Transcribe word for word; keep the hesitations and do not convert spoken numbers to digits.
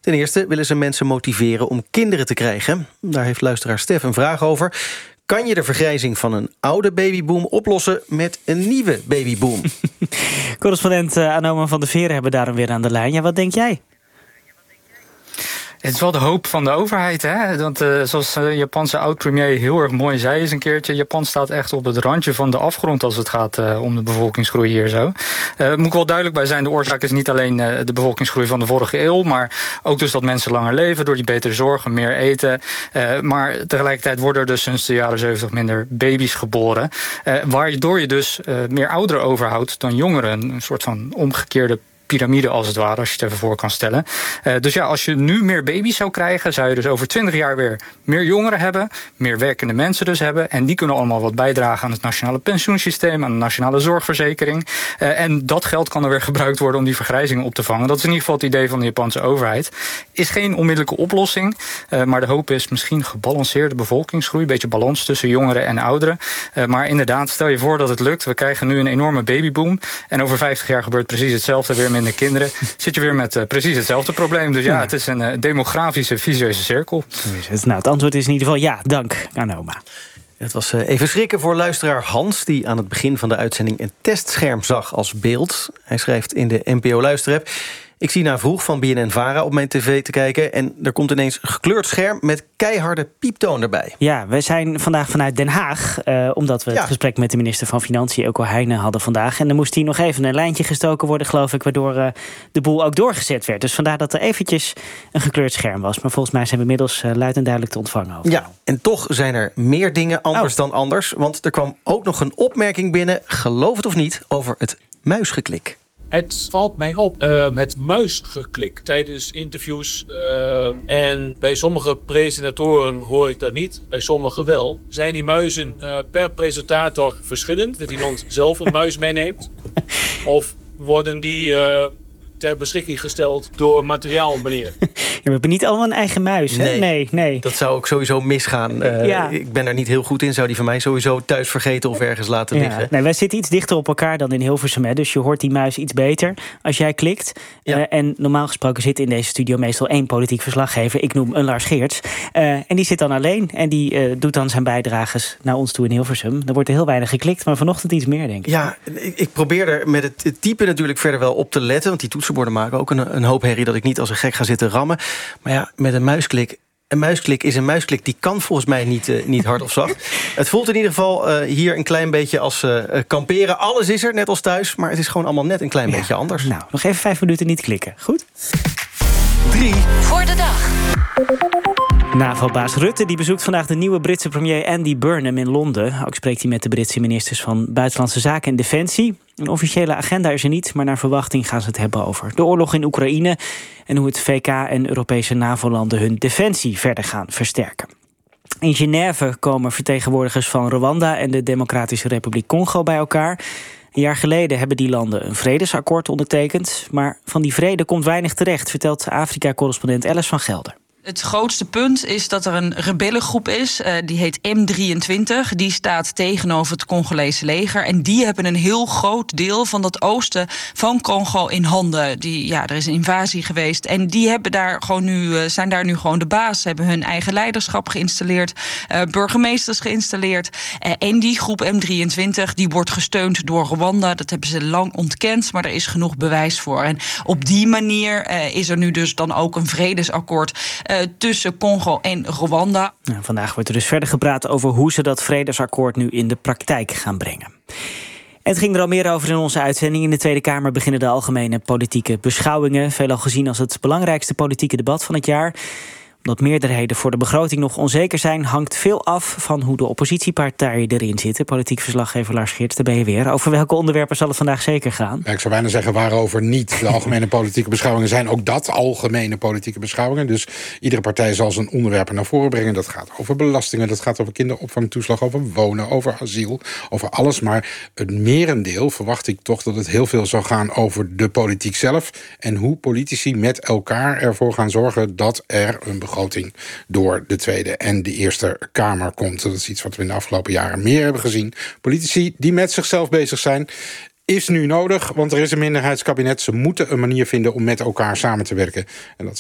Ten eerste willen ze mensen motiveren om kinderen te krijgen. Daar heeft luisteraar Stef een vraag over. Kan je de vergrijzing van een oude babyboom oplossen met een nieuwe babyboom? Correspondent uh, Anoma van de Veren hebben daarom weer aan de lijn. Ja, wat denk jij? Het is wel de hoop van de overheid, hè? Want uh, zoals de Japanse oud-premier heel erg mooi zei eens een keertje, Japan staat echt op het randje van de afgrond als het gaat uh, om de bevolkingsgroei hier zo. Uh, moet ik wel duidelijk bij zijn, de oorzaak is niet alleen uh, de bevolkingsgroei van de vorige eeuw, maar ook dus dat mensen langer leven door die betere zorg en meer eten. Uh, maar tegelijkertijd worden er dus sinds de jaren zeventig minder baby's geboren. Uh, waardoor je dus uh, meer ouderen overhoudt dan jongeren. Een soort van omgekeerde piramide als het ware, als je het even voor kan stellen. Uh, dus ja, als je nu meer baby's zou krijgen, zou je dus over twintig jaar weer meer jongeren hebben, meer werkende mensen dus hebben, en die kunnen allemaal wat bijdragen aan het nationale pensioensysteem, aan de nationale zorgverzekering. Uh, en dat geld kan er weer gebruikt worden om die vergrijzingen op te vangen. Dat is in ieder geval het idee van de Japanse overheid. Is geen onmiddellijke oplossing, uh, maar de hoop is misschien gebalanceerde bevolkingsgroei, een beetje balans tussen jongeren en ouderen. Uh, maar inderdaad, stel je voor dat het lukt. We krijgen nu een enorme babyboom en over vijftig jaar gebeurt precies hetzelfde, weer minder kinderen, zit je weer met uh, precies hetzelfde probleem. Dus ja, ja. het is een uh, demografische, visieuze cirkel. Nou, het antwoord is in ieder geval ja, dank, Anoma. Het was uh, even schrikken voor luisteraar Hans, die aan het begin van de uitzending een testscherm zag als beeld. Hij schrijft in de N P O Luisterapp: ik zie na vroeg van B N N-Vara op mijn tv te kijken en er komt ineens een gekleurd scherm met keiharde pieptoon erbij. Ja, we zijn vandaag vanuit Den Haag, uh, omdat we het ja. gesprek met de minister van Financiën, Eelco Heijnen, hadden vandaag. En er moest hier nog even een lijntje gestoken worden, geloof ik, waardoor uh, de boel ook doorgezet werd. Dus vandaar dat er eventjes een gekleurd scherm was. Maar volgens mij zijn we inmiddels uh, luid en duidelijk te ontvangen. Over. Ja, en toch zijn er meer dingen anders oh. dan anders. Want er kwam ook nog een opmerking binnen, geloof het of niet, over het muisgeklik. Het valt mij op uh, met muisgeklik tijdens interviews. Uh, en bij sommige presentatoren hoor ik dat niet, bij sommigen wel. Zijn die muizen uh, per presentator verschillend? Dat iemand zelf een muis meeneemt? Of worden die uh, ter beschikking gesteld door materiaalmeneer? Ja, we hebben niet allemaal een eigen muis, hè? Nee, nee, nee. Dat zou ook sowieso misgaan. Uh, ja. Ik ben er niet heel goed in. Zou die van mij sowieso thuis vergeten of ergens laten ja. liggen? Nee, wij zitten iets dichter op elkaar dan in Hilversum, hè? Dus je hoort die muis iets beter als jij klikt. Ja. Uh, en normaal gesproken zit in deze studio meestal één politiek verslaggever. Ik noem een Lars Geerts. Uh, en die zit dan alleen en die uh, doet dan zijn bijdrages naar ons toe in Hilversum. Er wordt er heel weinig geklikt, maar vanochtend iets meer, denk ik. Ja, ik, ik probeer er met het, het typen natuurlijk verder wel op te letten, want die toetsenborden maken ook een, een hoop herrie dat ik niet als een gek ga zitten rammen. Maar ja, met een muisklik... Een muisklik is een muisklik, die kan volgens mij niet, uh, niet hard of zacht. Het voelt in ieder geval uh, hier een klein beetje als uh, kamperen. Alles is er, net als thuis, maar het is gewoon allemaal net een klein ja. beetje anders. Nou, nog even vijf minuten niet klikken. Goed? Drie. Voor de dag. NAVO-baas Rutte die bezoekt vandaag de nieuwe Britse premier Andy Burnham in Londen. Ook spreekt hij met de Britse ministers van Buitenlandse Zaken en Defensie. Een officiële agenda is er niet, maar naar verwachting gaan ze het hebben over de oorlog in Oekraïne en hoe het V K en Europese NAVO-landen hun defensie verder gaan versterken. In Genève komen vertegenwoordigers van Rwanda en de Democratische Republiek Congo bij elkaar. Een jaar geleden hebben die landen een vredesakkoord ondertekend, maar van die vrede komt weinig terecht, vertelt Afrika-correspondent Alice van Gelder. Het grootste punt is dat er een rebellengroep is, uh, die heet M drieëntwintig. Die staat tegenover het Congolese leger. En die hebben een heel groot deel van dat oosten van Congo in handen. Die, ja, er is een invasie geweest. En die hebben daar gewoon nu, uh, zijn daar nu gewoon de baas. Ze hebben hun eigen leiderschap geïnstalleerd. Uh, burgemeesters geïnstalleerd. Uh, en die groep M drieëntwintig die wordt gesteund door Rwanda. Dat hebben ze lang ontkend, maar er is genoeg bewijs voor. En op die manier uh, is er nu dus dan ook een vredesakkoord Uh, tussen Congo en Rwanda. Nou, vandaag wordt er dus verder gepraat over hoe ze dat vredesakkoord nu in de praktijk gaan brengen. En het ging er al meer over in onze uitzending. In de Tweede Kamer beginnen de algemene politieke beschouwingen, veelal gezien als het belangrijkste politieke debat van het jaar. Omdat meerderheden voor de begroting nog onzeker zijn, hangt veel af van hoe de oppositiepartijen erin zitten. Politiek verslaggever Lars Geerts, daar ben je weer. Over welke onderwerpen zal het vandaag zeker gaan? Ja, ik zou bijna zeggen waarover niet. De algemene politieke beschouwingen zijn ook dat, algemene politieke beschouwingen. Dus iedere partij zal zijn onderwerpen naar voren brengen. Dat gaat over belastingen, dat gaat over kinderopvangtoeslag, over wonen, over asiel, over alles. Maar het merendeel verwacht ik toch dat het heel veel zal gaan over de politiek zelf en hoe politici met elkaar ervoor gaan zorgen dat er een begroting begroting door de Tweede en de Eerste Kamer komt. Dat is iets wat we in de afgelopen jaren meer hebben gezien. Politici die met zichzelf bezig zijn, is nu nodig, want er is een minderheidskabinet. Ze moeten een manier vinden om met elkaar samen te werken. En dat